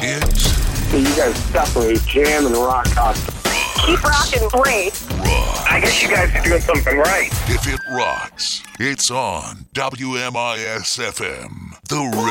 So you guys separate jam and rock hot. Keep rocking, great. I guess you guys are doing something right. If it rocks, it's on WMIS FM, the